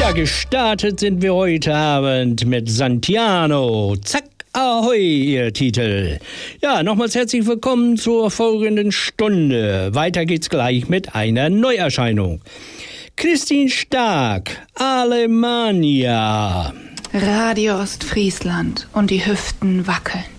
Ja, gestartet sind wir heute Abend mit Santiano. Zack, ahoi, ihr Titel. Ja, nochmals herzlich willkommen zur folgenden Stunde. Weiter geht's gleich mit einer Neuerscheinung. Christine Stark, Alemannia. Radio Ostfriesland und die Hüften wackeln.